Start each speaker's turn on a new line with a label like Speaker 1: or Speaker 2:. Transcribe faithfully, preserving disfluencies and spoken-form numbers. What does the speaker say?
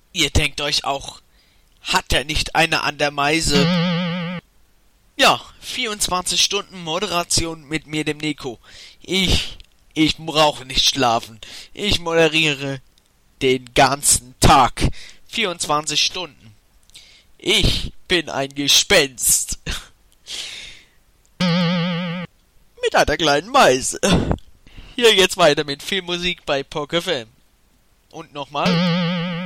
Speaker 1: Ihr denkt euch auch, hat er nicht eine an der Meise? Ja, vierundzwanzig Stunden Moderation mit mir, dem Nico. Ich, ich brauche nicht schlafen. Ich moderiere den ganzen Tag. vierundzwanzig Stunden. Ich bin ein Gespenst. Mit einer kleinen Meise. Hier geht's weiter mit viel Musik bei P O K F M. Und nochmal.